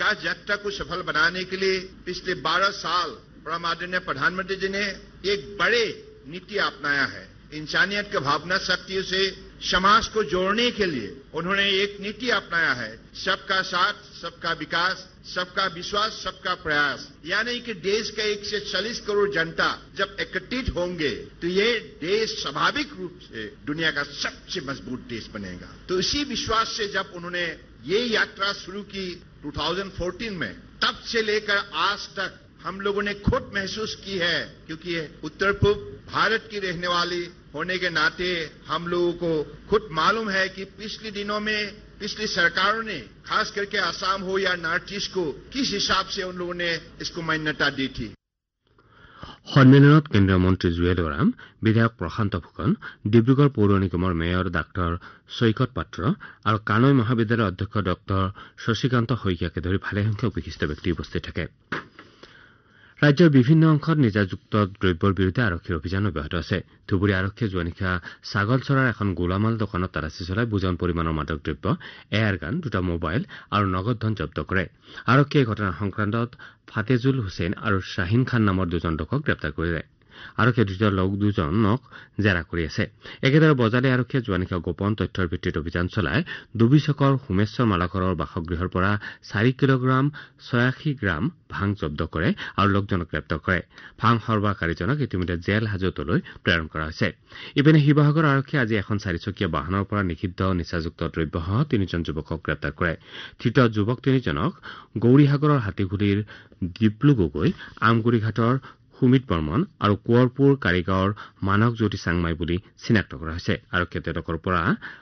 विकास यात्रा को सफल बनाने के लिए पिछले 12 साल परम आदरणीय प्रधानमंत्री जी ने एक बड़े नीति अपनाया है। इंसानियत की भावना शक्तियों से समाज को जोड़ने के लिए उन्होंने एक नीति अपनाया है, सबका साथ, सबका विकास, सबका विश्वास, सबका प्रयास। यानी कि देश का 140 करोड़ जनता जब एकत्रित होंगे तो ये देश स्वाभाविक रूप से दुनिया का सबसे मजबूत देश बनेगा। तो इसी विश्वास से जब उन्होंने ये यात्रा शुरू की 2014 में, तब से लेकर आज तक हम लोगों ने खुद महसूस की है, क्योंकि उत्तर पूर्व भारत की रहने वाली होने के नाते हम लोगों को खुद मालूम है कि पिछले दिनों में पिछली सरकारों ने खास करके आसाम हो या नॉर्थ ईस्ट को किस हिसाब से उन लोगों ने इसको मान्यता दी थी। সন্মিলনত কেন্দ্ৰীয় মন্ত্ৰী জুৱেল ওৰাম, বিধায়ক প্ৰশান্ত ফুকন, ডিব্ৰুগড় পৌৰ নিগমৰ মেয়ৰ ডাক্তৰ সৈকত পাত্ৰ আৰু কানৈ মহাবিদ্যালয়ৰ অধ্যক্ষ ডক্তৰ শশীকান্ত শইকীয়াকে ধৰি ভালেসংখ্যক বিশিষ্ট ব্যক্তি উপস্থিত থাকে। ৰাজ্যৰ বিভিন্ন অংশত নিজাযুক্ত দ্ৰব্যৰ বিৰুদ্ধে আৰক্ষীৰ অভিযান অব্যাহত আছে। ধুবুৰী আৰক্ষীয়ে যোৱা নিশা ছাগলচৰাৰ এখন গোলামাল দোকানত তালাচী চলাই বুজন পৰিমাণৰ মাদক দ্ৰব্য, এয়াৰ গান, 2টা মোবাইল আৰু নগদ ধন জব্দ কৰে। আৰক্ষীয়ে এই ঘটনাৰ সংক্ৰান্তত ফাতেজুল হুছেইন আৰু শ্বাহিন খান নামৰ দুজন লোকক গ্ৰেপ্তাৰ কৰিলে। আৰক্ষীয়ে ধৃত লোক দুজনক জেৰা কৰি আছে। একেদৰে বজালী আৰক্ষীয়ে যোৱা নিশা গোপন তথ্যৰ ভিত্তিত অভিযান চলাই দুবিচকৰ হোমেশ্বৰ মালাকৰৰ বাসগৃহৰ পৰা 4 কিলোগ্ৰাম 86 গ্ৰাম ভাং জব্দ কৰে আৰু লোকজনক গ্ৰেপ্তাৰ কৰে। ভাং সৰবৰাহকাৰীজনক ইতিমধ্যে জেল হাজতলৈ প্ৰেৰণ কৰা হৈছে। ইপিনে শিৱসাগৰ আৰক্ষীয়ে আজি এখন 4চকীয়া বাহনৰ পৰা নিষিদ্ধ নিচাযুক্ত দ্ৰব্যসহ 3জন যুৱকক গ্ৰেপ্তাৰ কৰে। ধৃত যুৱক 3জনক গৌৰীসাগৰৰ হাতীগুলিৰ ডিপ্লু গগৈ, আমগুৰিঘাটৰ সুমিত বৰ্মন আৰু কোঁৱৰপুৰ কাৰিগাঁৱৰ মানস জ্যোতি চাংমাই বুলি চিনাক্ত কৰা হৈছে। আৰক্ষীয়ে তেওঁলোকৰ পৰা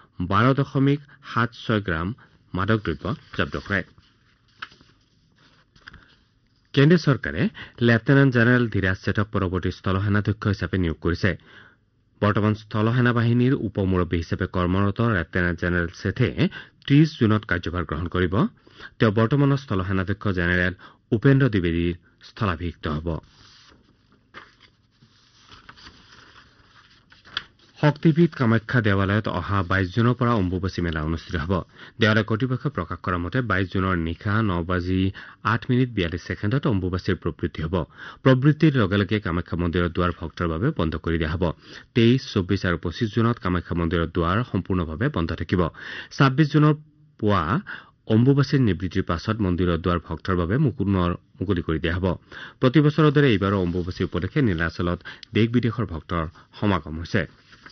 12.76 গ্ৰাম মাদক দ্ৰব্য জব্দ কৰে। কেন্দ্ৰীয় চৰকাৰে লেফটেনেণ্ট জেনেৰেল ধীৰাজ শেঠক পৰৱৰ্তী স্থলসেনাধ্যক্ষ হিচাপে নিয়োগ কৰিছে। বৰ্তমান স্থলসেনা বাহিনীৰ উপ মুৰব্বী হিচাপে কৰ্মৰত লেফটেনেণ্ট জেনেৰেল শেঠে 30 জুনত কাৰ্যভাৰ গ্ৰহণ কৰিব। তেওঁ বৰ্তমানৰ স্থলসেনাধ্যক্ষ জেনেৰেল উপেন্দ্ৰ দ্বিবেদীৰ স্থলাভিষিক্ত হ'ব। শক্তিপীঠ কামাখ্যা দেৱালয়ত অহা 22 জুনৰ পৰা অম্বুবাচী মেলা অনুষ্ঠিত হ'ব। দেৱালয় কৰ্তৃপক্ষই প্ৰকাশ কৰা মতে 22 জুনৰ নিশা 9:08:42 অম্বুবাচীৰ প্ৰবৃত্তি হ'ব। প্ৰবৃত্তিৰ লগে লগে কামাখ্যা মন্দিৰৰ দুৱাৰ ভক্তৰ বাবে বন্ধ কৰি দিয়া হ'ব। 23, 24 আৰু 25 জুনত কামাখ্যা মন্দিৰৰ দুৱাৰ সম্পূৰ্ণভাৱে বন্ধ থাকিব। 26 জুনৰ পুৱা অম্বুবাচীৰ নিবৃত্তিৰ পাছত মন্দিৰৰ দুৱাৰ ভক্তৰ বাবে মুকলি কৰি দিয়া হ'ব। প্ৰতি বছৰৰ দৰে এইবাৰো অম্বুবাচী উপলক্ষে নীলাচলত দেশ বিদেশৰ ভক্তৰ সমাগম হৈছে।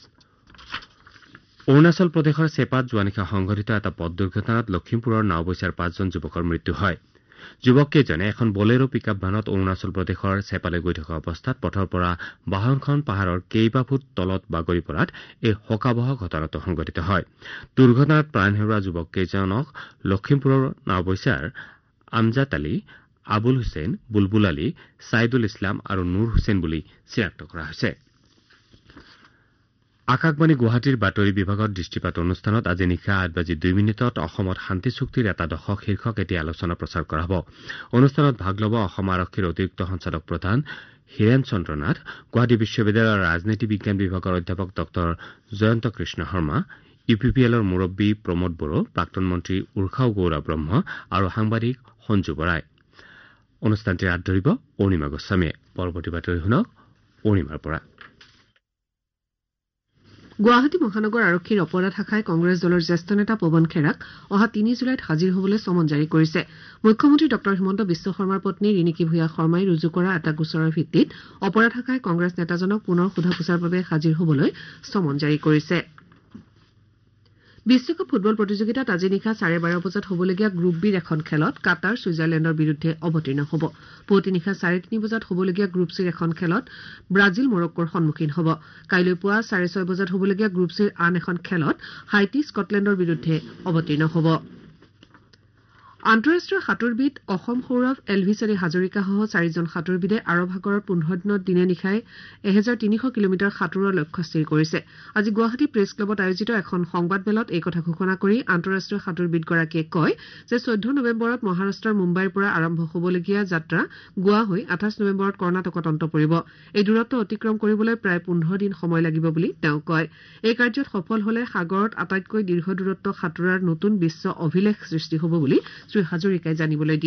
অৰুণাচল প্ৰদেশৰ চেপাত যোৱা নিশা সংঘটিত এটা পথ দুৰ্ঘটনাত লখিমপুৰৰ নাওবৈচাৰ 5জন যুৱকৰ মৃত্যু হয়। যুৱককেইজনে এখন বলেৰো পিকআপ ভানত অৰুণাচল প্ৰদেশৰ চেপালৈ গৈ থকা অৱস্থাত পথৰ পৰা বাহনখন পাহাৰৰ কেইবা ফুট তলত বাগৰি পৰাত এই শোকাবহ ঘটনাটো সংঘটিত হয়। দুৰ্ঘটনাত প্ৰাণ হেৰুওৱা যুৱককেইজনক লখিমপুৰৰ নাওবৈচাৰ আমজাদ আলী, আবুল হুছেইন, বুলবুল আলী, ছাইদুল ইছলাম আৰু নুৰ হুছেইন বুলি চিনাক্ত কৰা হৈছে। আকাশবাণী গুৱাহাটীৰ বাতৰি বিভাগৰ দৃষ্টিপাত অনুষ্ঠানত আজি নিশা 8:02 অসমত শান্তি চুক্তিৰ এটা দশক শীৰ্ষক এটি আলোচনা প্ৰচাৰ কৰা হ'ব। অনুষ্ঠানত ভাগ ল'ব অসম আৰক্ষীৰ অতিৰিক্ত সঞ্চালক প্ৰধান হীৰেন চন্দ্ৰ নাথ, গুৱাহাটী বিশ্ববিদ্যালয়ৰ ৰাজনীতি বিজ্ঞান বিভাগৰ অধ্যাপক ডক্টৰ জয়ন্ত কৃষ্ণ শৰ্মা, UPPLৰ মুৰব্বী প্ৰমোদ বড়ো, প্ৰাক্তন মন্ত্ৰী উৰ্খাও গৌৰা ব্ৰহ্ম আৰু সাংবাদিক সঞ্জু বৰাই। অনুষ্ঠানটিৰ হাত ধৰিব অৰুণিমা গোস্বামীয়ে। পৰৱৰ্তী বাতৰি শুনক অৰুণিমাৰ পৰা। গুৱাহাটী মহানগৰ আৰক্ষীৰ অপৰাধ শাখাই কংগ্ৰেছ দলৰ জ্যেষ্ঠ নেতা পৱন খেৰাক অহা 3 জুলাইত হাজিৰ হ'বলৈ চমন জাৰি কৰিছে। মুখ্যমন্ত্ৰী ডঃ হিমন্ত বিশ্ব শৰ্মাৰ পত্নী ৰিণিকী ভূঞা শৰ্মাই ৰুজু কৰা এটা গোচৰৰ ভিত্তিত অপৰাধ শাখাই কংগ্ৰেছ নেতাজনক পুনৰ সোধা পোছাৰ বাবে হাজিৰ হ'বলৈ চমন জাৰি কৰিছে। বিশ্বকাপ ফুটবল প্ৰতিযোগিতাত আজি নিশা 12:30 বজাত হ'বলগীয়া গ্ৰুপ বিৰ এখন খেলত কাটাৰ ছুইজাৰলেণ্ডৰ বিৰুদ্ধে অৱতীৰ্ণ হ'ব। পুৱতি নিশা 3:30 বজাত হ'বলগীয়া গ্ৰুপ চিৰ এখন খেলত ব্ৰাজিল মৰক্কোৰ সন্মুখীন হ'ব। কাইলৈ পুৱা 6:30 বজাত হ'বলগীয়া গ্ৰুপ চিৰ আন এখন খেলত হাইটি স্কটলেণ্ডৰ বিৰুদ্ধে অৱতীৰ্ণ হ'ব। আন্তঃৰাষ্ট্ৰীয় সাঁতোৰবিদ অসম সৌৰভ এলভিছাৰী হাজৰিকাসহ 4জন সাঁতোৰবিদে আৰৱ সাগৰত 15 দিনত দিনে নিশাই 1300 কিলোমিটাৰ সাঁতোৰৰ লক্ষ্য স্থিৰ কৰিছে। আজি গুৱাহাটী প্ৰেছ ক্লাবত আয়োজিত এখন সংবাদমেলত এই কথা ঘোষণা কৰি আন্তঃৰাষ্ট্ৰীয় সাঁতোৰবিদগৰাকীয়ে কয় যে 14 নৱেম্বৰত মহাৰাষ্ট্ৰৰ মুম্বাইৰ পৰা আৰম্ভ হ'বলগীয়া যাত্ৰা গোৱা হৈ 28 নৱেম্বৰত কৰ্ণাটকত অন্ত পৰিব। এই দূৰত্ব অতিক্ৰম কৰিবলৈ প্ৰায় 15 দিন সময় লাগিব বুলি তেওঁ কয়। এই কাৰ্যত সফল হ'লে সাগৰত আটাইতকৈ দীৰ্ঘ দূৰত্ব সাঁতোৰাৰ নতুন বিশ্ব অভিলেখ সৃষ্টি হ'ব বুলি শ্ৰী হাজৰিকাই জানিবলৈ দিয়ে।